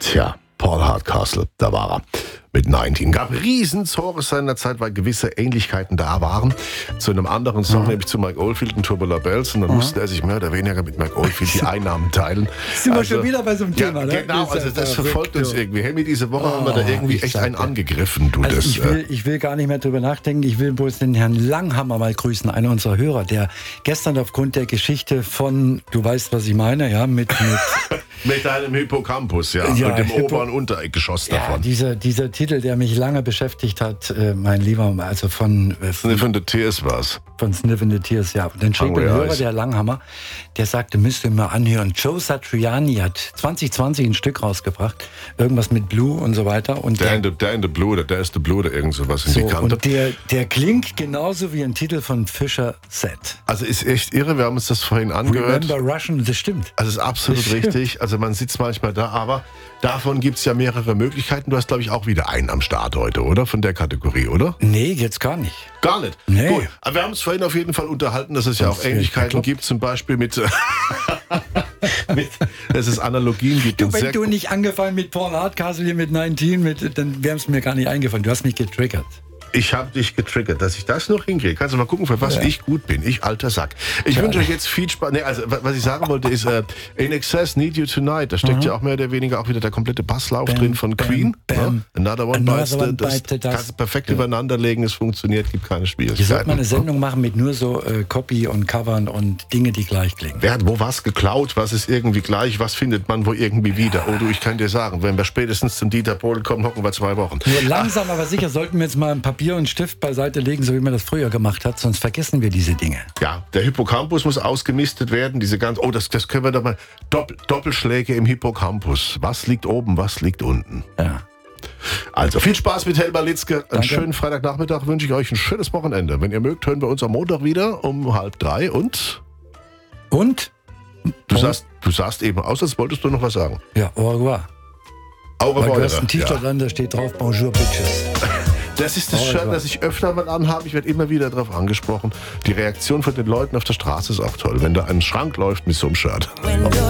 Tja, Paul Hardcastle, da war er. Mit 19. Gab Riesenzore seiner Zeit, weil gewisse Ähnlichkeiten da waren. Zu einem anderen Song, nämlich zu Mike Oldfield und Tubular Bells. Und dann musste er sich mehr oder weniger mit Mike Oldfield die Einnahmen teilen. Sind wir schon wieder bei so einem Thema, ne? Genau, also das verfolgt uns irgendwie. Helmi, diese Woche haben wir da irgendwie echt einen angegriffen. Du, also das, ich will gar nicht mehr drüber nachdenken. Ich will bloß den Herrn Langhammer mal grüßen, einer unserer Hörer, der gestern aufgrund der Geschichte von, du weißt, was ich meine, ja, mit mit deinem Hippocampus, ja, und dem Ober- und Untergeschoss davon. Dieser Titel, der mich lange beschäftigt hat, mein Lieber, also von Sniff and the Tears war's. Von Sniff and the Tears, ja. Und dann schrieb ein Hörer, der Langhammer, der sagte, müsst ihr mal anhören. Joe Satriani hat 2020 ein Stück rausgebracht, irgendwas mit Blue und so weiter. Und der in the Blue oder der ist the Blue oder irgend sowas in die Kante. Und der klingt genauso wie ein Titel von Fisher Set. Also ist echt irre, wir haben uns das vorhin angehört. Remember Russian, das stimmt. Also ist absolut richtig, also man sitzt manchmal da, aber davon gibt es ja mehrere Möglichkeiten. Du hast, glaube ich, auch wieder einen am Start heute, oder? Von der Kategorie, oder? Nee, jetzt gar nicht. Gar nicht? Nee. Gut, aber wir haben uns vorhin auf jeden Fall unterhalten, dass es ja auch Ähnlichkeiten gibt, zum Beispiel mit dass es Analogien gibt. Wenn du nicht angefangen mit Paul Hardcastle hier mit 19, dann wäre es mir gar nicht eingefallen. Du hast mich getriggert. Ich habe dich getriggert, dass ich das noch hinkriege. Kannst du mal gucken, für was ich gut bin. Ich alter Sack. Ich wünsche euch jetzt viel Spaß. Nee, also was ich sagen wollte ist, In Excess, Need You Tonight. Da steckt ja auch mehr oder weniger auch wieder der komplette Basslauf drin von Queen. Another One Bites the Dust. Kannst du perfekt übereinander legen, es funktioniert, gibt keine Schwierigkeiten. Wir sollten mal eine Sendung machen mit nur so Copy und Covern und Dinge, die gleich klingen. Wer hat wo was geklaut, was ist irgendwie gleich, was findet man wo irgendwie wieder? Oh du, ich kann dir sagen, wenn wir spätestens zum Dieter Bohlen kommen, hocken wir 2 Wochen. Nur langsam, aber sicher sollten wir jetzt mal ein Papier und Stift beiseite legen, so wie man das früher gemacht hat, sonst vergessen wir diese Dinge. Ja, der Hippocampus muss ausgemistet werden, diese ganze, das können wir doch mal, Doppelschläge im Hippocampus. Was liegt oben, was liegt unten? Ja. Also viel Spaß mit Helmer Litzke. Einen Danke. schönen Freitagnachmittag wünsche ich euch, ein schönes Wochenende. Wenn ihr mögt, hören wir uns am Montag wieder um 2:30 Und? Du sahst eben aus, als wolltest du noch was sagen. Ja, au revoir. Au revoir. Du hast ein T-Shirt an, da steht drauf, Bonjour Bitches. Das ist das Shirt, das ich öfter mal anhabe. Ich werde immer wieder darauf angesprochen. Die Reaktion von den Leuten auf der Straße ist auch toll, wenn da ein Schrank läuft mit so einem Shirt.